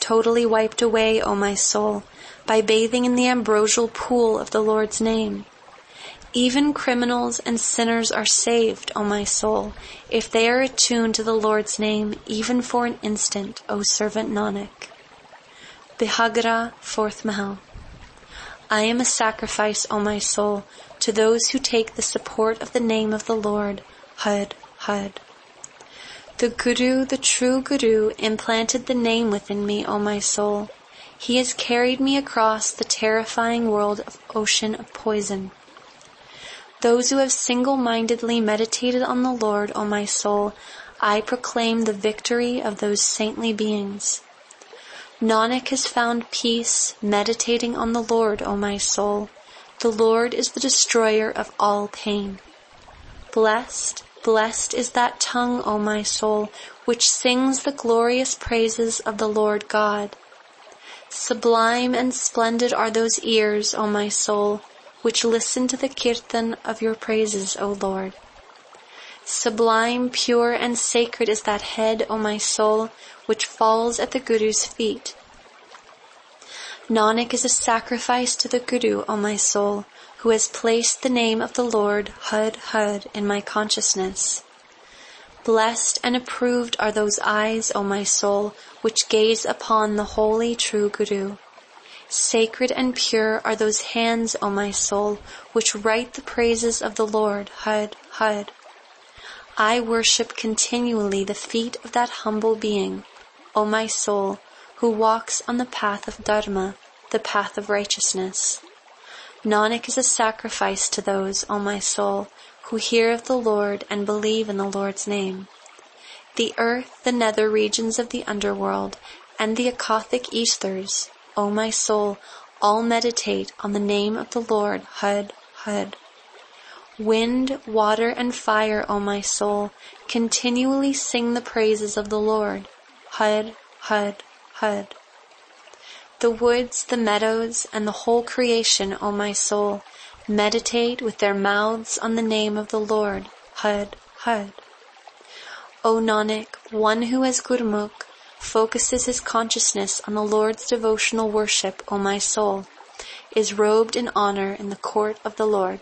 totally wiped away, O my soul, by bathing in the ambrosial pool of the Lord's name. Even criminals and sinners are saved, O my soul, if they are attuned to the Lord's name, even for an instant, O servant Nanak. Bihagara, 4th Mahal. I am a sacrifice, O my soul, to those who take the support of the name of the Lord, Had, Had. The Guru, the true Guru, implanted the name within me, O my soul. He has carried me across the terrifying world of ocean of poison. Those who have single-mindedly meditated on the Lord, O my soul, I proclaim the victory of those saintly beings. Nanak has found peace meditating on the Lord, O my soul. The Lord is the destroyer of all pain. Blessed, blessed is that tongue, O my soul, which sings the glorious praises of the Lord God. Sublime and splendid are those ears, O my soul, which listen to the kirtan of your praises, O Lord. Sublime, pure, and sacred is that head, O my soul, which falls at the Guru's feet. Nanak is a sacrifice to the Guru, O my soul, who has placed the name of the Lord, Had, Had, in my consciousness. Blessed and approved are those eyes, O my soul, which gaze upon the holy true Guru. Sacred and pure are those hands, O my soul, which write the praises of the Lord, Had, Had. I worship continually the feet of that humble being, O my soul, who walks on the path of Dharma, the path of righteousness. Nanak is a sacrifice to those, O my soul, who hear of the Lord and believe in the Lord's name. The earth, the nether regions of the underworld, and the Akathic ethers, O my soul, all meditate on the name of the Lord, Had, Had. Wind, water, and fire, O my soul, continually sing the praises of the Lord, Had, Had, Had. The woods, the meadows, and the whole creation, O my soul, meditate with their mouths on the name of the Lord, Had, Had. O Nanak, one who has Gurmukh focuses his consciousness on the Lord's devotional worship, O my soul, is robed in honor in the court of the Lord.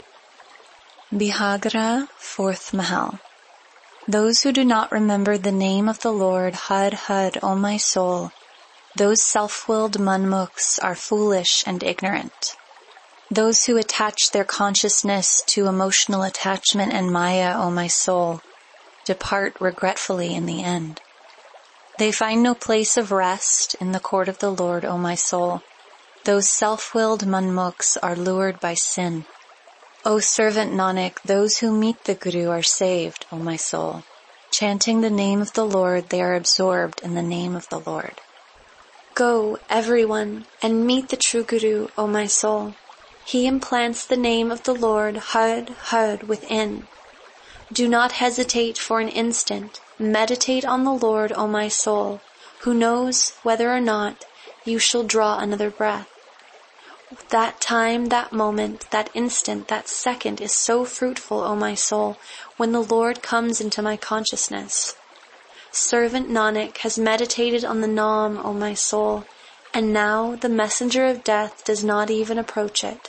Bihagara, 4th Mahal. Those who do not remember the name of the Lord, Had, Had, O my soul, those self-willed manmukhs are foolish and ignorant. Those who attach their consciousness to emotional attachment and maya, O my soul, depart regretfully in the end. They find no place of rest in the court of the Lord, O my soul. Those self-willed manmukhs are lured by sin. O servant Nanak, those who meet the Guru are saved, O my soul. Chanting the name of the Lord, they are absorbed in the name of the Lord. Go, everyone, and meet the true Guru, O my soul. He implants the name of the Lord, Had, Had, within. Do not hesitate for an instant. Meditate on the Lord, O my soul, who knows whether or not you shall draw another breath. That time, that moment, that instant, that second is so fruitful, O my soul, when the Lord comes into my consciousness. Servant Nanak has meditated on the Naam, O my soul, and now the messenger of death does not even approach it.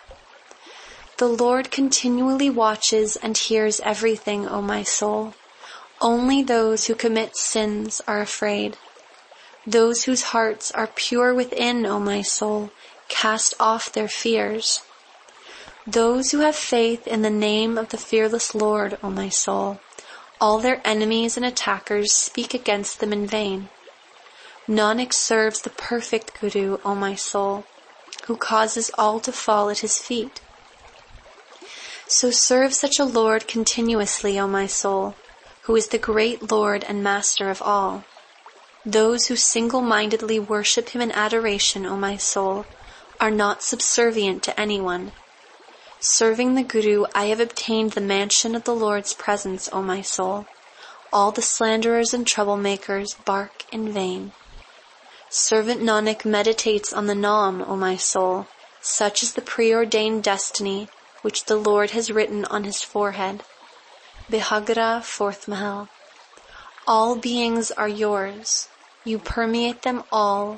The Lord continually watches and hears everything, O my soul. Only those who commit sins are afraid. Those whose hearts are pure within, O my soul, cast off their fears. Those who have faith in the name of the fearless Lord, O my soul, all their enemies and attackers speak against them in vain. Nanak serves the perfect Guru, O my soul, who causes all to fall at his feet. So serve such a Lord continuously, O my soul, who is the great Lord and Master of all. Those who single-mindedly worship him in adoration, O my soul, are not subservient to anyone. Serving the Guru, I have obtained the mansion of the Lord's presence, O my soul. All the slanderers and troublemakers bark in vain. Servant Nanak meditates on the Naam, O my soul. Such is the preordained destiny which the Lord has written on his forehead. Bihagara, 4th Mahal. All beings are yours. You permeate them all